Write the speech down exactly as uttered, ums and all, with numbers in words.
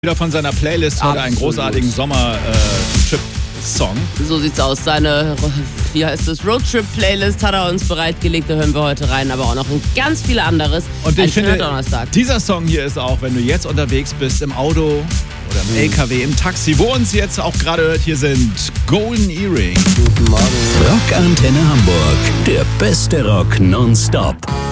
Wieder von seiner Playlist heute einen großartigen Sommer-Trip-Song. So sieht's aus. Seine, wie heißt es, Roadtrip-Playlist hat er uns bereitgelegt. Da hören wir heute rein, aber auch noch ein ganz viel anderes. Und ich finde, Donnerstag. Dieser Song hier ist auch, wenn du jetzt unterwegs bist, im Auto oder im L K W, im Taxi, wo uns jetzt auch gerade hört, hier sind Golden Earring. Guten Morgen. Rockantenne Hamburg, der beste Rock nonstop.